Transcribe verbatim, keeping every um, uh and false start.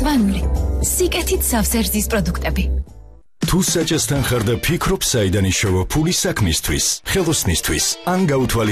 მწვანული, სიკეთით სავსე პროდუქტები. თუ საჭესთან ხარ და ფიქრობ საიდან იშოვა ფული საქმისთვის, ხელოსნისთვის, ან გაუთვალისწინო